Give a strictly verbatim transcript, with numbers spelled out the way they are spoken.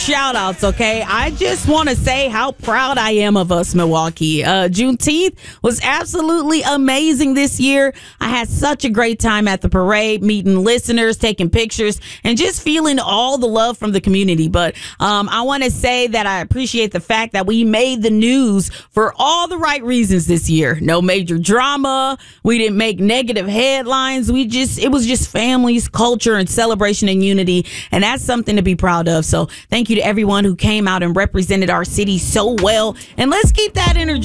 shout outs, okay? I just want to say how proud I am of us, Milwaukee. Uh, Juneteenth was absolutely amazing this year. I had such a great time at the parade, meeting listeners, taking pictures, and just feeling all the love from the community. But um, I want to say that I appreciate the fact that we made the news for all the right reasons this year. No major drama. We didn't make negative headlines. We just, it was just families, culture, and celebration and unity. And that's something to be proud of. So thank you to everyone who came out and represented our city so well. And let's keep that energy